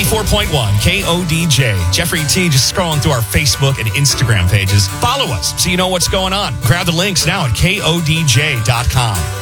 94.1 KODJ. Jeffrey T. just scrolling through our Facebook and Instagram pages. Follow us so you know what's going on. Grab the links now at KODJ.com.